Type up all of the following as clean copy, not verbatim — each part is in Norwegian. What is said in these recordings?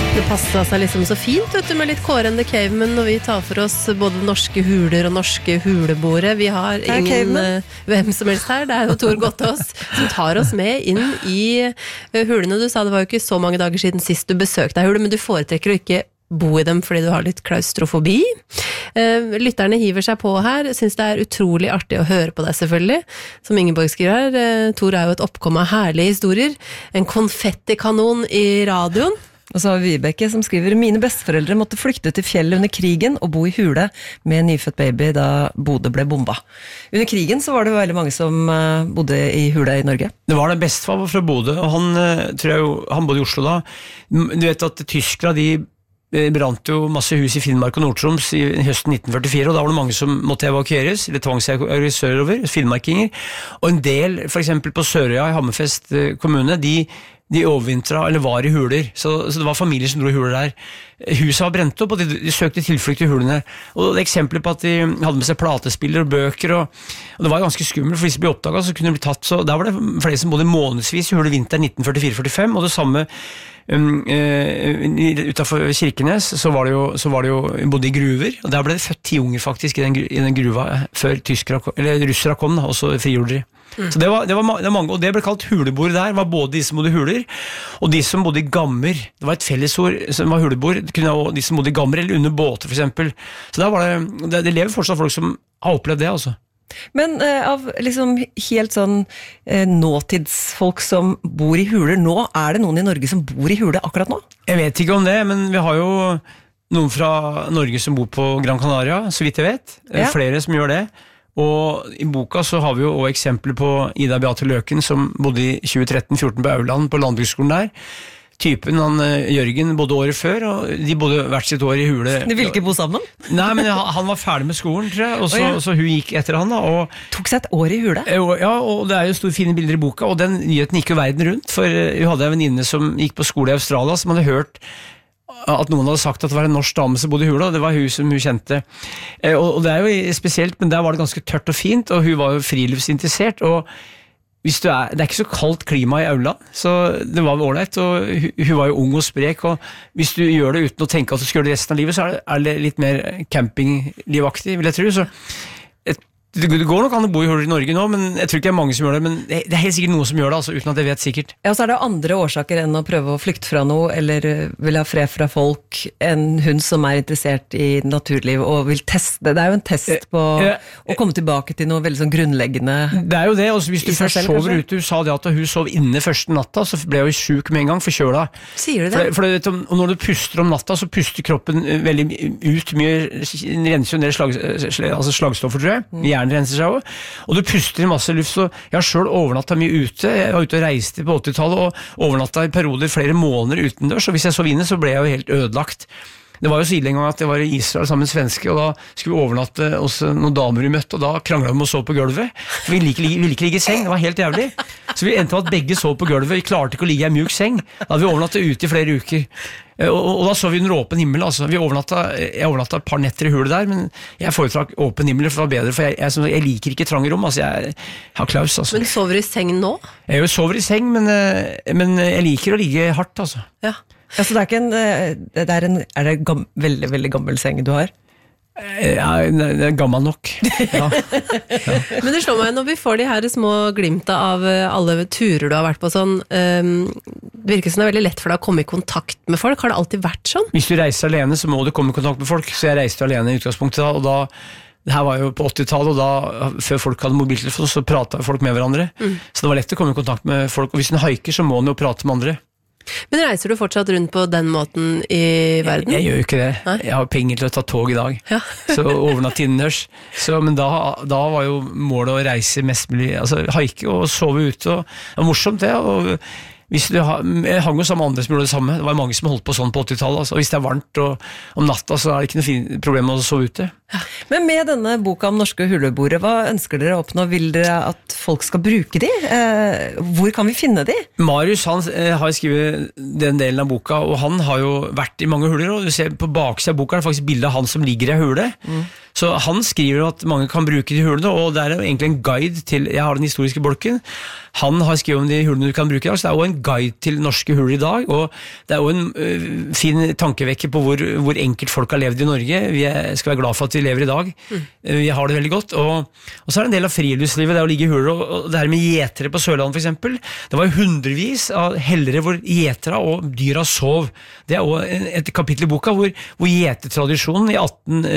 Det passet seg liksom så fint, vet du, med litt Kåre and the Caveman når vi tar for oss både norske huler og norske huleboere. Vi har ingen hvem som helst her, det er jo Tor Gottaas som tar oss med inn i hulene. Du sa det var jo ikke så mange dager siden sist du besøkte hule, men du foretrekker å ikke bo i dem fordi du har litt klaustrofobi. Lytterne hiver seg på her, synes det er utrolig artig å høre på deg selvfølgelig. Som Ingeborg skriver her, Tor er jo et oppkom av herlige historier. En konfettikanon i radioen. Og så har vi Vibeke som skriver: mine besteforeldre måtte flykte til fjellet under krigen og bo i hule med en nyfødt baby da Bodø ble bomba. Under krigen så var det veldig mange som bodde i hule i Norge. Det var det bestefar fra Bodø, og han bodde i Oslo da. Du vet at tyskere, de brant jo masse hus i Finnmark og Nord-Troms i høsten 1944, og da var det mange som måtte evakueres, eller tvangsevakueres sørover, finnmarkinger. Og en del, for eksempel på Sørøya i Hammerfest kommune, de overvintra, eller var i huler, så det var familier som dro i huler der. Huset var brent opp, og de søkte tilflukt i hulene. Og det er eksempler på at de hadde med seg platespiller og bøker, og det var ganske skummelt, for hvis de ble oppdaget, så kunne de bli tatt. Så der var det flere som bodde månedsvis i hule vinteren 1944-45, og det samme utenfor Kirkenes, så var det jo bodde i gruver, og der ble det født 10 unger faktisk i den gruva, før russere kom da, og så frigjorde de. Så det var mange, og det ble kalt hulebord der, var både de som bodde i huler, og de som bodde i gammer. Det var et fellesord som var hulebord, det kunne også de som bodde i gammer, eller under båter for eksempel. Så der var det lever fortsatt folk som har opplevd det, altså. Men av liksom helt sånn nåtidsfolk som bor i huler nå, er det noen i Norge som bor i hule akkurat nå? Jeg vet ikke om det, men vi har jo noen fra Norge som bor på Gran Canaria, så vidt jeg vet. Ja. Flere som gjør det. Og i boka så har vi jo også eksempler på Ida Beate Løken, som bodde i 2013-14 på Auland, på landbruksskolen der. Typen, Jørgen, bodde året før, og de bodde hvert sitt år i hule. De ville ikke bo sammen? Nei, men han var ferdig med skolen, tror jeg, og så hun gikk etter han da. Og tok seg et år i hule? Ja, og det er jo store fine bilder i boka, og den nyheten gikk jo verden rundt, for hun hadde en venninne som gikk på skole i Australia, som hadde hørt at noen hadde sagt at det var en norsk dame som bodde i hula, og det var hun som hun kjente. Og det er jo spesielt, men der var det ganske tørt og fint, og hun var jo friluftsinteressert, og det er ikke så kaldt klima i Auland, så det var ålreit, og hun var jo ung og sprek, og hvis du gjør det uten å tenke at du skal gjøre det resten av livet, så er det litt mer campinglivaktig, vil jeg tro, så det går nok an å bo i huler i Norge nå, men jeg tror ikke det er mange som gjør det, men det er helt sikkert noen som gjør det, altså, uten at jeg vet sikkert. Ja, så er det andre årsaker enn å prøve å flykte fra noe, eller vil ha fred fra folk, en hund som er interessert i naturliv og vil teste. Det er jo en test på å komme tilbake til noe veldig sånn grunnleggende. Det er jo det, også hvis du først sover ute, du sa det at hun sov inne første natta, så ble hun syk med en gang, forkjøla. Sier du det? Og når du puster om natta, så puster kroppen veldig ut, mye renser jo ned slagstoffer, tror jeg. Hjernen renser seg også, og du puster i masse luft, så jeg har selv overnattet mye ute, jeg var ute og reiste på 80-tallet, og overnattet i perioder flere måneder utendørs, og hvis jeg sov inne, så ble jeg jo helt ødelagt. Det var jo så ille en gang at jeg var i Israel sammen med svenske, og da skulle vi overnatte hos noen damer vi møtte, og da kranglet vi om å sove på gulvet, for vi ville ikke ligge i seng, det var helt jævlig. Så vi endte med at begge sov på gulvet, vi klarte ikke å ligge i en mjuk seng, da hadde vi overnattet ute i flere uker. Og da så vi under åpen himmel, altså. Jeg overnattet et par netter i hulet der, men jeg foretrakk åpen himmel, for det var bedre, for jeg liker ikke trange rom, altså jeg har klaus, altså. Men sover du i seng nå? Jeg sover i seng, men jeg liker å ligge hardt, altså. Ja, så det er ikke er det veldig, veldig gammel seng du har? Ja, det er gammel nok. Ja. Men det slår meg når vi får de her små glimta av alle turer du har vært på sånn, det virker som det er veldig lett for deg å komme i kontakt med folk. Har det alltid vært sånn? Hvis du reiser alene, så må du komme i kontakt med folk. Så jeg reiste alene i utgangspunktet da, og da det her var jo på 80-tallet, og da, før folk hadde mobiltelefon, så pratet folk med hverandre. Så det var lett å komme i kontakt med folk, og hvis en haiker, så må en jo prate med andre. Men reiser du fortsatt rundt på den måten i verden? Jeg gjør jo ikke det. Nei? Jeg har penger til å ta tog i dag. Ja. Så overnatt innendørs. Men da var jo målet å reise mest mulig, altså haike og sove ute, og det var morsomt det, og jeg hang jo sammen med andre som gjorde det samme. Det var mange som holdt på sånn på 80-tallet, altså. Og hvis det er varmt og om natta, så er det ikke noe problem med å sove ute. Ja. Men med denne boka om norske huleboere, hva ønsker dere å oppnå? Vil dere at folk skal bruke de? Hvor kan vi finne de? Marius, han har skrevet den delen av boka, og han har jo vært i mange huler, og du ser på baksiden av boka er det faktisk bildet av han som ligger i hule. Så han skriver at mange kan bruke de hulene, og det er jo egentlig en guide til, jeg har den historiske bolken, han har skrevet om de hulene du kan bruke i dag, så det jo en guide til norske huler i dag, og det jo en fin tankevekker på hvor enkelt folk har levd i Norge. Vi skal være glad for at vi lever i dag. Vi har det veldig godt, og så det en del av friluftslivet, det å ligge i huler, og det her med gjetere på Sørlandet for eksempel. Det var hundrevis av hellere hvor gjetera og dyra sov. Det også et kapittel i boka hvor gjetetradisjonen i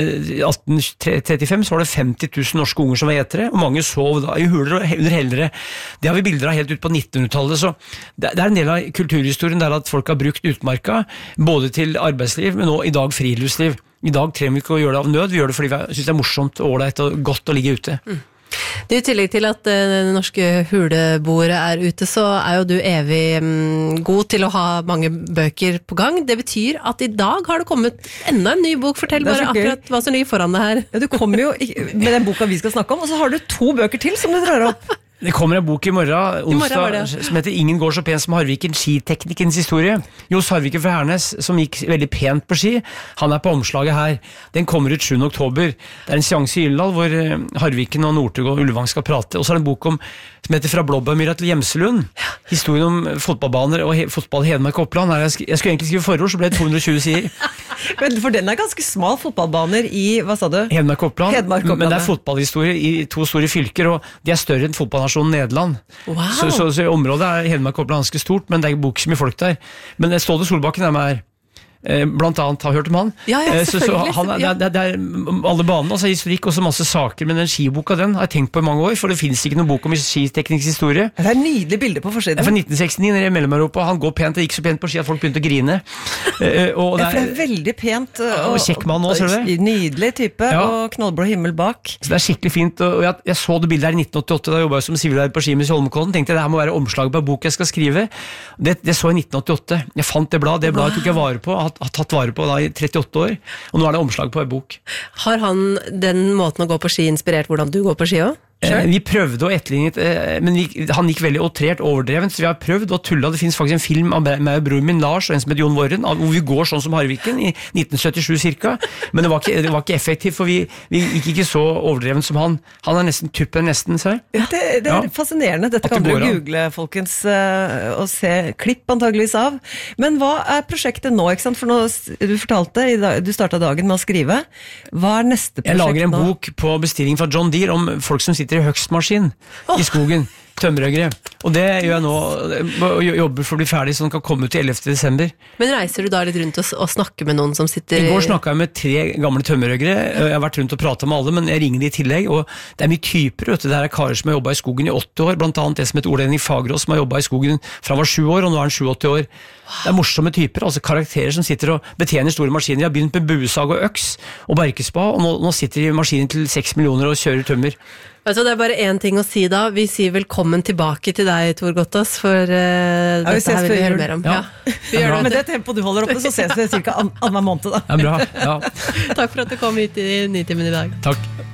1835 så var det 50 000 norske unger som var gjetere, og mange sov da i huler og under hellere. Det har vi bilder av helt ut på 1900-tallet, så det en del av kulturhistorien der at folk har brukt utmarka, både til arbeidsliv, men også i dag friluftsliv. I dag trenger vi ikke å gjøre det av nød, vi gjør det fordi vi synes det morsomt, ålreit og godt å ligge ute. I tillegg til at det norske huleboere ute, så jo du evig god til å ha mange bøker på gang. Det betyr at i dag har det kommet enda en ny bok. Fortell bare akkurat hva som ligger foran deg her. Ja, du kommer jo med den boka vi skal snakke om, og så har du 2 bøker til som du drar opp. Det kommer en bok i morgen, onsdag, som heter Ingen går så pen som Harviken, skiteknikkens historie. Johs Harviken fra Hernes, som gikk veldig pent på ski, han på omslaget her. Den kommer ut 7. oktober. Det en seanse i Gyldendal hvor Harviken og Northug og Ullevang skal prate. Og så det en bok som heter Fra Blåbærmyra til Gjemselund. Historien om fotballbaner og fotball i Hedmark og Oppland. Jeg skulle egentlig skrive forord, så ble det 220 sider. Men for den ganske smal fotballbaner i, hva sa du? Hedmark og Oppland. Men det fotballhistorie i 2 store fylker, og de større enn fotballnasjonen Nederland. Wow. Så området Hedmark og Oppland ganske stort, men det bor ikke så mye folk der. Men Ståle Solbakken med her. Blant annet har hørt om han. Ja, selvfølgelig. Så det alle banene, altså historikk og så masse saker, men den skiboka den har jeg tenkt på i mange år, for det finnes ikke noen bok om skiteknisk historie. Det et nydelig bilde på forsiden. Det fra 1969, nede i Mellom-Europa, han går pent, det gikk så pent på ski at folk begynte å grine. Og det veldig pent. Og kjekk mann også, ser du det? Nydelig type, og knallblå himmel bak. Så det skikkelig fint, og jeg så det bildet her i 1988, da jeg jobbet som sivillærer på Skimus i Holmenkollen, tenkte jeg det her må være omslaget på bok jeg skal skrive. Det så i 1988. Jeg fant det bladet tok jeg vare på, har tatt vare på da i 38 år, og nå det omslag på en bok. Har han den måten å gå på ski inspirert hvordan du går på ski også? Vi prøvde å etterlignet, men han gikk veldig outrert, overdrevent, så vi har prøvd og tullet. Det finnes faktisk en film av meg og broren min Lars og en som heter Jon Worren, hvor vi går sånn som Harviken i 1977 cirka, men det var ikke effektivt, for vi gikk ikke så overdrevent som han. Han nesten tuppen, nesten, ser ja, det fascinerende. Dette kan dere google, folkens, og se klipp antageligvis av. Men hva prosjektet nå, ikke sant? For nå, du fortalte, du startet dagen med å skrive. Hva neste prosjekt nå? Jeg lager en bok på bestilling fra John Deere om folk som sitter i høgstmaskin i skogen, tømmerhøgere. Og det gjør jeg nå, jobber for å bli ferdig, så den kan komme ut til 11. desember. Men reiser du da litt rundt og snakker med noen som sitter... I går snakket jeg med 3 gamle tømmerhøgere, jeg har vært rundt og pratet med alle, men jeg ringer de i tillegg, og det mye typer, vet du. Det her karer som har jobbet i skogen i 80 år, blant annet det som heter Ole Henning Fagerås, som har jobbet i skogen fra han var 7 år, og nå han 87 år. Det morsomme typer, altså karakterer som sitter og betjener store maskiner. De har begynt med buesag og øks og barkespa, og nå sitter de i maskinen til 6 millioner og kjører tømmer. Altså, det bare en ting å si da. Vi sier velkommen tilbake til deg, Tor Gottaas, for dette her vil vi høre mer om. Ja. Vi gjør det. Med det tempoet du holder oppe, så ses vi cirka annenhver måned da. Ja, bra. Ja. Takk for at du kom hit i Nitimen i dag. Takk.